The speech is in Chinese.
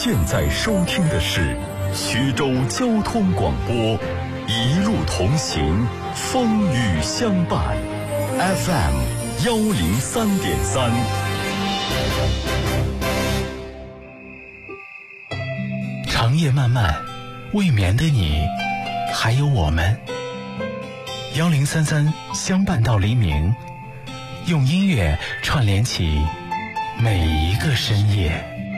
现在收听的是徐州交通广播，一路同行，风雨相伴 FM103.3。 长夜漫漫，未眠的你，还有我们。1033相伴到黎明，用音乐串联起每一个深夜。